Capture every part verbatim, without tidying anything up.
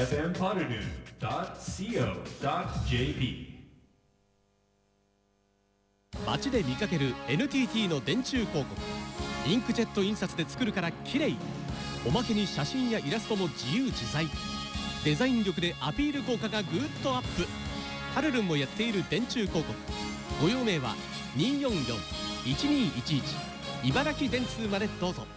エフエム パルルン ドット シーオー ドット ジェーピー街で見かける エヌティーティー の電柱広告。インクジェット印刷で作るから綺麗。おまけに写真やイラストも自由自在。デザイン力でアピール効果がぐーっとアップ。パルルンもやっている電柱広告。ご用命はにーよんよん いちにーいちいち茨城電通までどうぞ。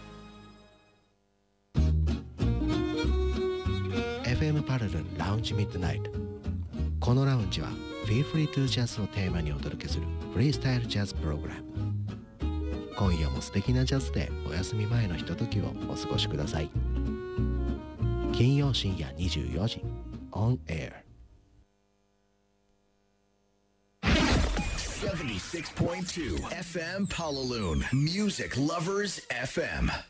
エフエム パルルンラウンジミッドナイト。このラウンジは Feel Free to Jazz をテーマにお届けするフリースタイルジャズプログラム。今夜も素敵なジャズでお休み前のひとときをお過ごしください。金曜深夜にじゅうよじ On Air セブンティシックスポイントツー エフエム Palaloon Music Lovers エフエム。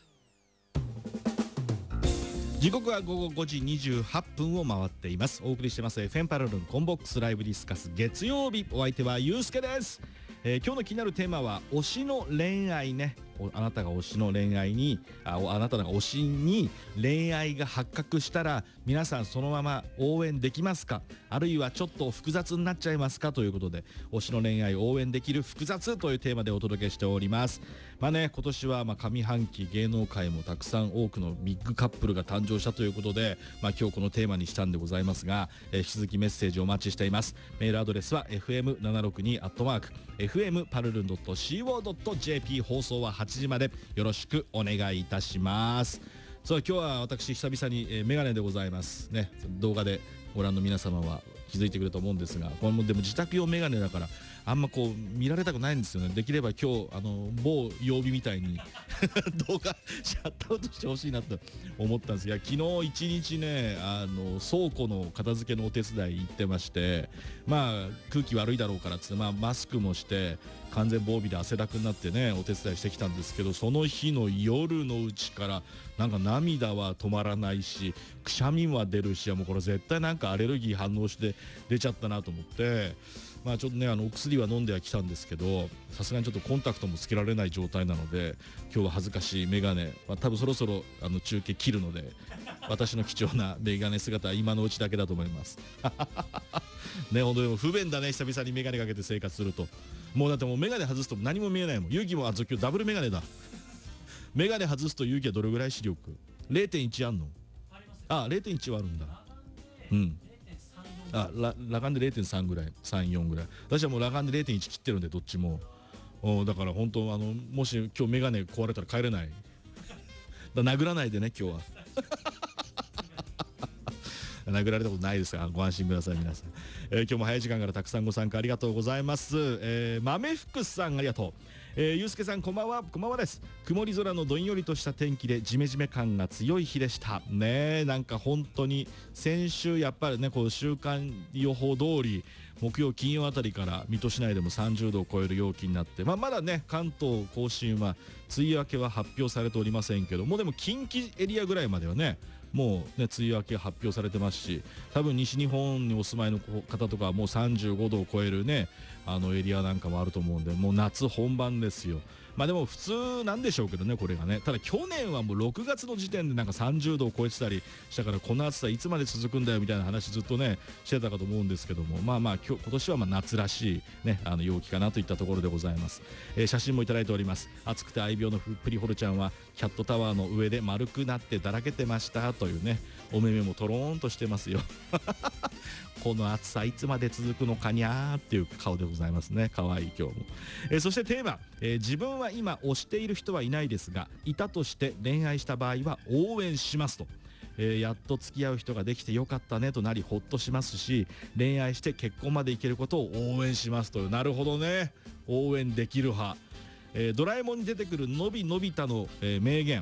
時刻は午後ごじにじゅうはっぷんを回っています。お送りしてます エフエム パラルンコンボックスライブディスカス月曜日。お相手はゆうすけです。えー、今日の気になるテーマは推しの恋愛ね。あなたが推しの恋愛に あ, あなたが推しに恋愛が発覚したら皆さんそのまま応援できますか、あるいはちょっと複雑になっちゃいますかということで、推しの恋愛を応援できる複雑というテーマでお届けしております。まあね、今年はまあ上半期芸能界もたくさん多くのビッグカップルが誕生したということで、まあ、今日このテーマにしたんでございますが、えー、引き続きメッセージお待ちしています。メールアドレスは エフエムななろくに アットマーク エフエム パルルン ドット シーオー ドット ジェーピー 放送ははちじまでよろしくお願いいたします。さあ今日は私久々に、えー、メガネでございますね。動画でご覧の皆様は気づいてくれると思うんですが、これもでも自宅用メガネだからあんまこう見られたくないんですよね。できれば今日あの某曜日みたいに動画シャットアウトしてほしいなと思ったんですが、昨日一日ねあの倉庫の片付けのお手伝い行ってまして、まあ空気悪いだろうからっつって、まあ、マスクもして完全防備で汗だくになってねお手伝いしてきたんですけど、その日の夜のうちからなんか涙は止まらないしくしゃみは出るし、もうこれ絶対なんかアレルギー反応して出ちゃったなと思って、まあちょっとねあのお薬は飲んではきたんですけど、さすがにちょっとコンタクトもつけられない状態なので今日は恥ずかしいメガネ、まあ、多分そろそろあの中継切るので私の貴重なメガネ姿は今のうちだけだと思いますね、本当に不便だね、久々にメガネかけて生活すると。もうだってもうメガネ外すと何も見えないもん。勇気もあ、今日ダブルメガネだ。メガネ外すと勇気はどれぐらい視力 れいてんいち あんの？あ、れいてんいち はあるんだ。うん。あ、ラ裸眼で れいてんさん ぐらい、さん、よんぐらい。私はもう裸眼で れいてんいち 切ってるんでどっちも。おだから本当あのもし今日メガネ壊れたら帰れない。だ殴らないでね今日は。殴られたことないですがご安心ください皆さん、えー、今日も早い時間からたくさんご参加ありがとうございます。えー、豆福さんありがとう。えー、ゆうすけさんこんばんは。こんばんはです。曇り空のどんよりとした天気でジメジメ感が強い日でしたね。なんか本当に先週やっぱりねこう週間予報通り木曜金曜あたりから水戸市内でもさんじゅうどを超える陽気になって、まあ、まだね関東甲信は梅雨明けは発表されておりませんけども、でも近畿エリアぐらいまではねもうね梅雨明け発表されてますし、多分西日本にお住まいの方とかはもうさんじゅうごどを超えるねあのエリアなんかもあると思うんで、もう夏本番ですよ。まあでも普通なんでしょうけどねこれがね。ただ去年はもうろくがつの時点でなんかさんじゅうどを超えてたりしたから、この暑さいつまで続くんだよみたいな話ずっとねしてたかと思うんですけども、まあまあ今日今年はまあ夏らしいねあの陽気かなといったところでございます。えー、写真もいただいております。暑くて愛病のプリホルちゃんはキャットタワーの上で丸くなってだらけてましたというね、お目目もとろーんとしてますよこの暑さいつまで続くのかにゃーっていう顔でございますね。かわいい今日も。えー、そしてテーマ、えー、自分は今推している人はいないですがいたとして恋愛した場合は応援しますと。えー、やっと付き合う人ができてよかったねとなりほっとしますし、恋愛して結婚までいけることを応援しますという。なるほどね、応援できる派。えー、ドラえもんに出てくるのびのび太の、えー、名言、